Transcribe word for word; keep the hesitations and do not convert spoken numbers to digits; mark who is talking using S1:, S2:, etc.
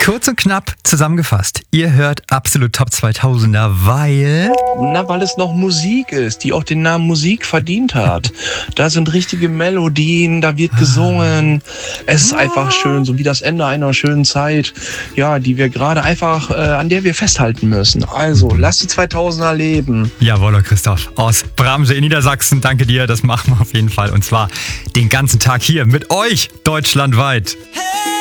S1: Kurz und knapp zusammengefasst. Ihr hört Absolut Top zweitausender, weil...
S2: Na, weil es noch Musik ist, die auch den Namen Musik verdient hat. Da sind richtige Melodien, da wird gesungen. Es ist einfach schön, so wie das Ende einer schönen Zeit, ja, die wir gerade einfach, äh, an der wir festhalten müssen. Also, lass die zweitausender leben.
S1: Jawohl, Christoph. Aus Bramsche in Niedersachsen. Danke dir, das machen wir auf jeden Fall. Und zwar den ganzen Tag hier mit euch deutschlandweit.